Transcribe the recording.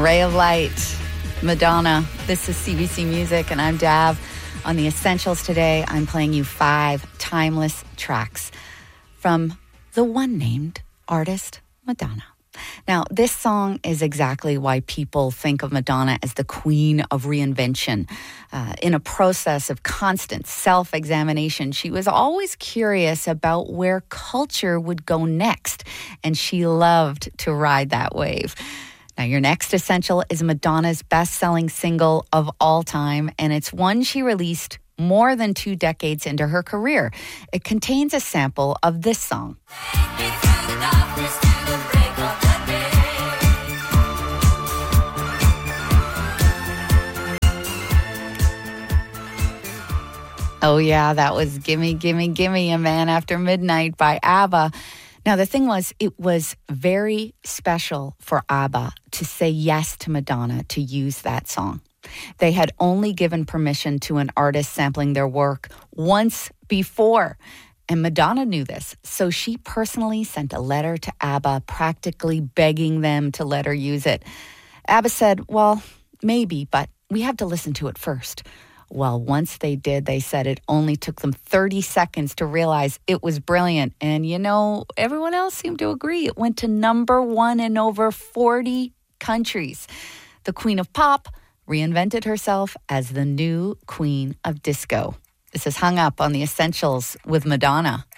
Ray of Light, Madonna. This is CBC Music, and I'm Dav. On The Essentials today, I'm playing you 5 timeless tracks from the one named artist, Madonna. Now, this song is exactly why people think of Madonna as the queen of reinvention. In a process of constant self-examination, she was always curious about where culture would go next, and she loved to ride that wave. Now, your next essential is Madonna's best-selling single of all time, and it's one she released more than 2 decades into her career. It contains a sample of this song. Oh yeah, that was Gimme, Gimme, Gimme, A Man After Midnight by ABBA. Now, the thing was, it was very special for ABBA to say yes to Madonna to use that song. They had only given permission to an artist sampling their work once before, and Madonna knew this, so she personally sent a letter to ABBA practically begging them to let her use it. ABBA said, well, maybe, but we have to listen to it first. Well, once they did, they said it only took them 30 seconds to realize it was brilliant. And, you know, everyone else seemed to agree. It went to #1 in over 40 countries. The Queen of Pop reinvented herself as the new Queen of Disco. This is Hung Up on The Essentials with Madonna.